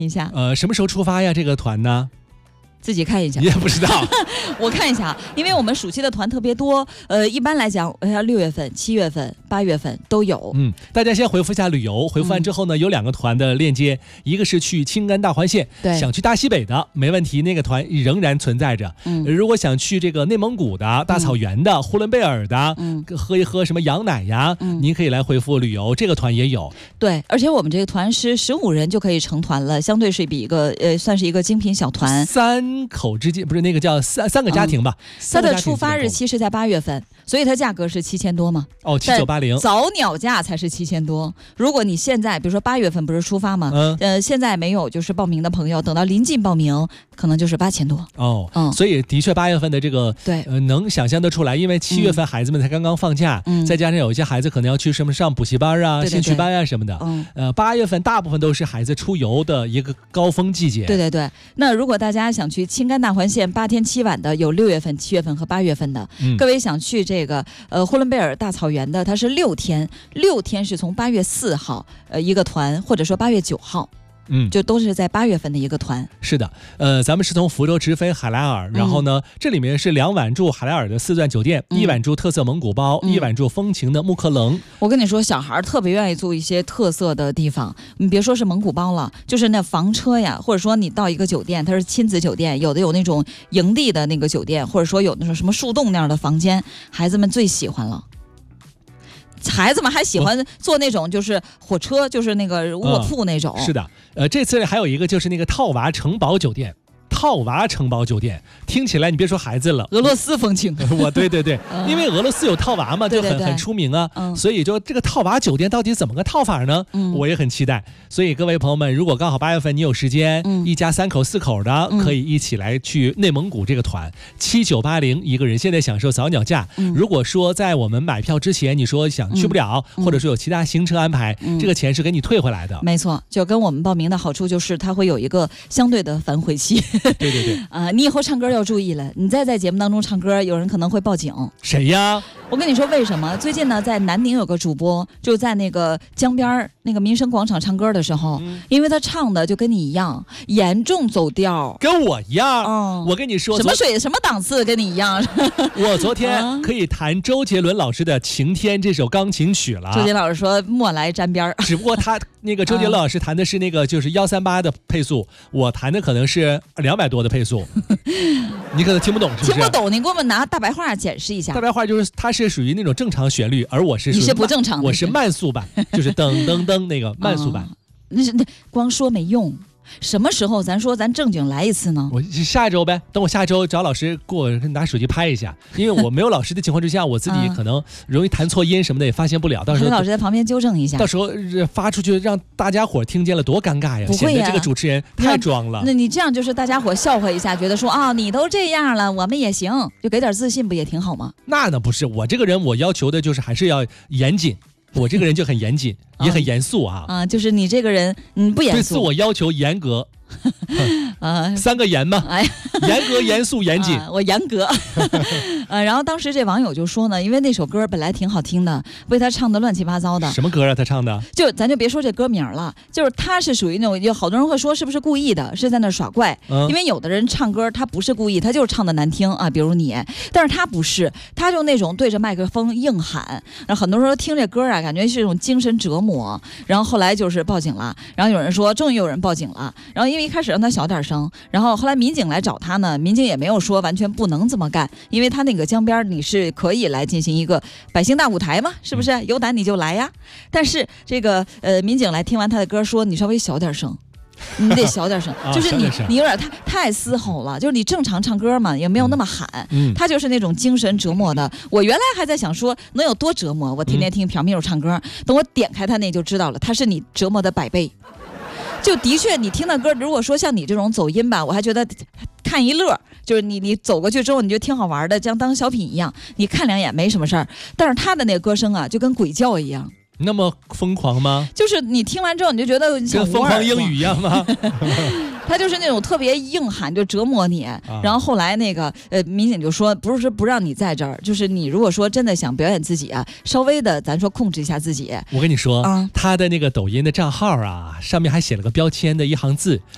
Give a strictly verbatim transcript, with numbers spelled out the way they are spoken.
一下。 呃，什么时候出发呀？这个团呢？ 自己看一下， 你也不知道。 我看一下，因为我们暑期的团特别多，呃，一般来讲，要六月份、七月份、八月份都有。 嗯，大家先回复一下旅游，回复完之后呢，嗯、有两个团的链接，一个是去青甘大环线， 对， 想去大西北的没问题，那个团仍然存在着。嗯，如果想去这个内蒙古的大草原的、嗯、呼伦贝尔的，嗯，喝一喝什么羊奶呀，嗯，您可以来回复旅游，这个团也有。 对，而且我们这个团是十五人就可以成团了，相对是比一个呃，算是一个精品小团。 三口之间不是那个叫三三个家庭吧？ 嗯、它的出发日期是在八月份，所以它价格是七千多嘛？ 哦，七九八零。 早鸟价才是七千多。如果你现在比如说八月份不是出发吗？嗯，呃，现在没有就是报名的朋友，等到临近报名，可能就是八千多。 哦，嗯，所以的确八月份的这个对， 呃，能想象得出来，因为七月份孩子们才刚刚放假，嗯，再加上有一些孩子可能要去什么上补习班啊、兴趣班啊什么的，嗯，呃，八月份大部分都是孩子出游的一个高峰季节。 对对对。那如果大家想去青甘大环线八天七晚的，有六月份、七月份和八月份的。嗯、各位想去这个呃呼伦贝尔大草原的，它是六天，六天是从八月四号呃一个团，或者说八月九号。嗯，就都是在八月份的一个团。 是的，呃，咱们是从福州直飞海莱尔，然后呢，嗯、这里面是两晚住海莱尔的四钻酒店，嗯、一晚住特色蒙古包，嗯、一晚住风情的木克棱。 我跟你说，小孩特别愿意住一些特色的地方，你别说是蒙古包了，就是那房车呀，或者说你到一个酒店，它是亲子酒店，有的有那种营地的那个酒店，或者说有那种什么树洞那样的房间，孩子们最喜欢了。孩子们还喜欢坐那种就是火车，就是那个卧铺那种。 嗯、是的，呃，这次还有一个就是那个套娃城堡酒店。套娃城堡酒店听起来你别说孩子了， 俄罗斯风情。 我对对对，嗯、因为俄罗斯有套娃嘛，就很对对对很出名啊，嗯、所以就这个套娃酒店到底怎么个套法呢？嗯、我也很期待。所以各位朋友们，如果刚好八月份你有时间，嗯、一家三口四口的，嗯、可以一起来去内蒙古这个团，七九八零一个人，现在享受早鸟价。嗯、如果说在我们买票之前你说想去不了，嗯、或者说有其他行程安排，嗯、这个钱是给你退回来的。 没错，就跟我们报名的好处就是它会有一个相对的反悔期。 对对对。 啊、呃，你以后唱歌要注意了，你再在节目当中唱歌，有人可能会报警。 谁呀？ 我跟你说为什么？最近呢，在南宁有个主播，就在那个江边那个民生广场唱歌的时候，嗯、因为他唱的就跟你一样，严重走调， 跟我一样。嗯，我跟你说， 什么水什么档次，跟你一样。 我昨天可以弹周杰伦老师的《晴天》这首钢琴曲了。 周杰老师说莫来沾边儿， 只不过他那个周杰伦老师弹的是那个就是幺三八的配速，我弹的可能是两百多的配速。你可能听不懂，是不是？ 听不懂，你给我们拿大白话解释一下。 大白话就是它是属于那种正常旋律，而我是你是不正常的， 我是慢速版，就是噔噔噔那个慢速版。 哦、那是那光说没用。什么时候咱说咱正经来一次呢？ 我下周呗，等我下周找老师给我拿手机拍一下，因为我没有老师的情况之下，我自己可能容易弹错音什么的也发现不了。到时候老师在旁边纠正一下， 到时候发出去让大家伙听见了多尴尬呀！ 不会呀， 显得这个主持人太装了。 那你这样就是大家伙笑话一下，觉得说啊，你都这样了，我们也行，就给点自信不也挺好吗？ 那那不是我这个人，我要求的就是还是要严谨。我这个人就很严谨，也很严肃啊！ 啊，就是你这个人，嗯，不严肃， 对自我要求严格。啊，三个严嘛，哎，严格、严肃、严谨、 啊，我严格。呃，然后当时这网友就说呢，因为那首歌本来挺好听的，被他唱的乱七八糟的。 什么歌啊？他唱的？就咱就别说这歌名了，就是他是属于那种，有好多人会说是不是故意的，是在那耍怪。嗯、因为有的人唱歌他不是故意，他就是唱的难听啊，比如你，但是他不是，他就那种对着麦克风硬喊，然后很多人说听这歌啊，感觉是一种精神折磨。然后后来就是报警了，然后有人说终于有人报警了，然后因为一开始让他小点声，然后后来民警来找他呢，民警也没有说完全不能这么干，因为他那个江边你是可以来进行一个百姓大舞台嘛，是不是？有胆你就来呀。但是这个呃民警来听完他的歌说，你稍微小点声。你得小点声，就是你你有点太太嘶吼了，就是你正常唱歌嘛，也没有那么喊，嗯、他就是那种精神折磨的。我原来还在想说能有多折磨，我天天听朴秘书唱歌，等我点开他那就知道了，他是你折磨的百倍。就的确，你听的歌，如果说像你这种走音吧，我还觉得看一乐，就是你你走过去之后，你就挺好玩的，像当小品一样，你看两眼没什么事儿。但是他的那个歌声啊，就跟鬼叫一样。 那么疯狂吗？ 就是你听完之后你就觉得像跟疯狂英语一样吗？ 他就是那种特别硬喊，就折磨你。啊、然后后来那个呃民警就说，不是说不让你在这儿，就是你如果说真的想表演自己啊，稍微的咱说控制一下自己。 我跟你说，啊、他的那个抖音的账号啊，上面还写了个标签的一行字，